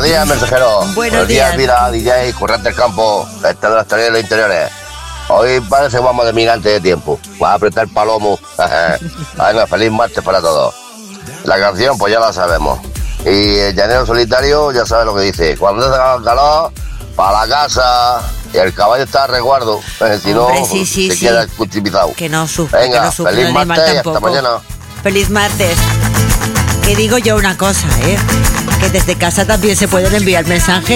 días, mensajero. Buenos días. Mira, DJ, Corriente del Campo, esta de las tareas de los interiores. Hoy parece que vamos de migrante de tiempo. Va a apretar el palomo. Bueno, feliz martes para todos. La canción, pues ya la sabemos. Y el llanero solitario, ya sabe lo que dice. Cuando hace calor, para la casa. Y el caballo está a resguardo. Si no, se queda cuchipizado. Que no sufre. Venga, que no sufre feliz el animal martes y tampoco. hasta mañana. Feliz martes. Que digo yo una cosa, que desde casa también se pueden enviar mensajes.